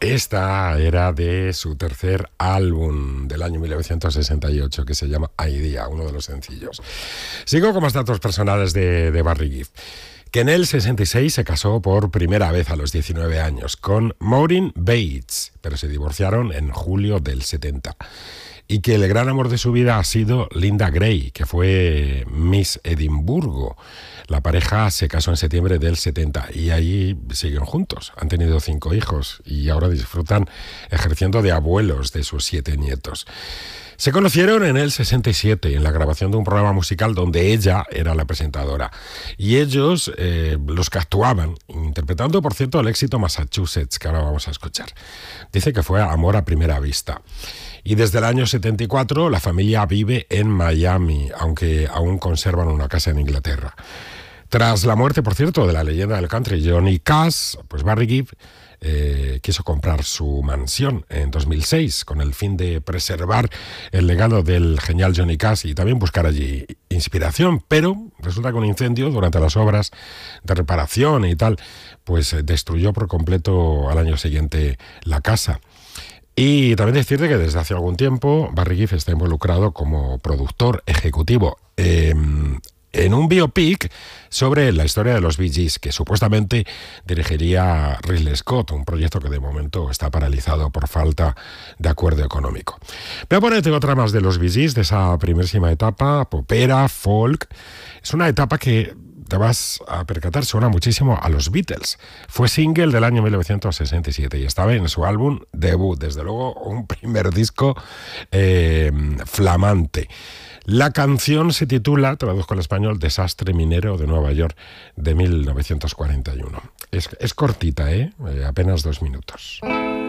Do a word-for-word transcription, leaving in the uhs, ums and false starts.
Esta era de su tercer álbum del año mil novecientos sesenta y ocho, que se llama Idea, uno de los sencillos. Sigo con más datos personales de, de Barry Gibb, que en el sesenta y seis se casó por primera vez a los diecinueve años con Maureen Bates, pero se divorciaron en julio del setenta. Y que el gran amor de su vida ha sido Linda Gray, que fue Miss Edimburgo. La pareja se casó en septiembre del setenta y allí siguen juntos. Han tenido cinco hijos y ahora disfrutan ejerciendo de abuelos de sus siete nietos. Se conocieron en el sesenta y siete, en la grabación de un programa musical donde ella era la presentadora. Y ellos, eh, los que actuaban, interpretando, por cierto, el éxito Massachusetts, que ahora vamos a escuchar. Dice que fue amor a primera vista. Y desde el año setenta y cuatro la familia vive en Miami, aunque aún conservan una casa en Inglaterra. Tras la muerte, por cierto, de la leyenda del country Johnny Cash, pues Barry Gibb eh, quiso comprar su mansión en dos mil seis con el fin de preservar el legado del genial Johnny Cash y también buscar allí inspiración, pero resulta que un incendio durante las obras de reparación y tal, pues eh, destruyó por completo al año siguiente la casa. Y también decirte que desde hace algún tiempo Barry Gibb está involucrado como productor ejecutivo eh, en un biopic sobre la historia de los Bee Gees, que supuestamente dirigiría Ridley Scott, un proyecto que de momento está paralizado por falta de acuerdo económico. Voy a ponerte otra más de los Bee Gees, de esa primerísima etapa, popera, folk. Es una etapa que te vas a percatar, suena muchísimo a los Beatles. Fue single del año mil novecientos sesenta y siete y estaba en su álbum debut, desde luego un primer disco eh, flamante. La canción se titula, traduzco al español, Desastre minero de Nueva York, de mil novecientos cuarenta y uno. Es, es cortita, ¿eh? Eh, apenas dos minutos.